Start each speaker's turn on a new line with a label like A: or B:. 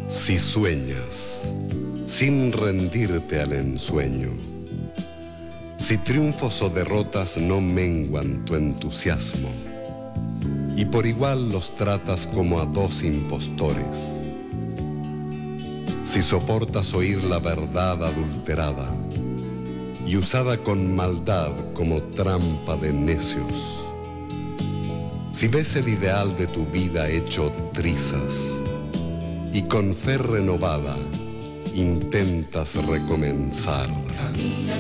A: Si sueñas, sin rendirte al ensueño, si triunfos o derrotas no menguan tu entusiasmo, y por igual los tratas como a dos impostores, si soportas oír la verdad adulterada y usada con maldad como trampa de necios, si ves el ideal de tu vida hecho trizas y con fe renovada intentas recomenzar.